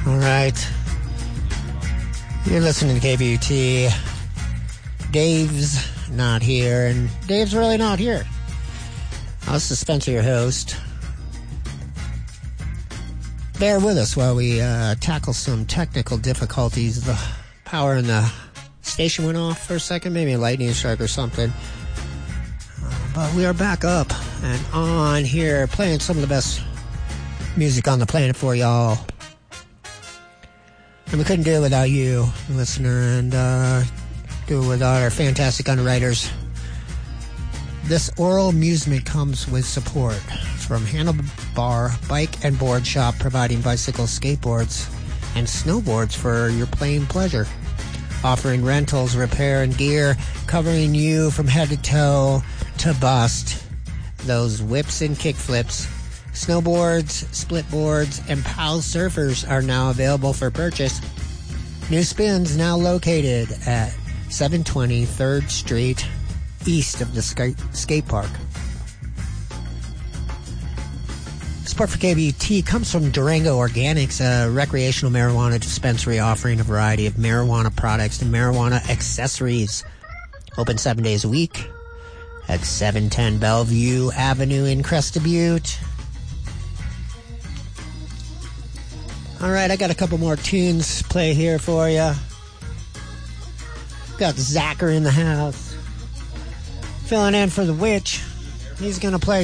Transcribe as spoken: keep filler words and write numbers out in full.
All right. You're listening to K B U T. Dave's not here, and Dave's really not here. I'll Spencer, your host. Bear with us while we uh, tackle some technical difficulties. The power in the station went off for a second, maybe a lightning strike or something. Uh, but we are back up and on here, playing some of the best music on the planet for y'all. And we couldn't do it without you, listener, and uh, do it without our fantastic underwriters. This oral amusement comes with support from Handlebar Bike and Board Shop, providing bicycles, skateboards, and snowboards for your playing pleasure. Offering rentals, repair, and gear, covering you from head to toe to bust. Those whips and kickflips. Snowboards, split boards, and PAL surfers are now available for purchase. New Spins now located at seven twenty third Street, east of the skate, skate park. Support for K B U T comes from Durango Organics, a recreational marijuana dispensary offering a variety of marijuana products and marijuana accessories. Open seven days a week at seven ten Bellevue Avenue in Crested Butte. All right, I got a couple more tunes to play here for you. Got Zacher in the house. Filling in for the Witch. He's going to play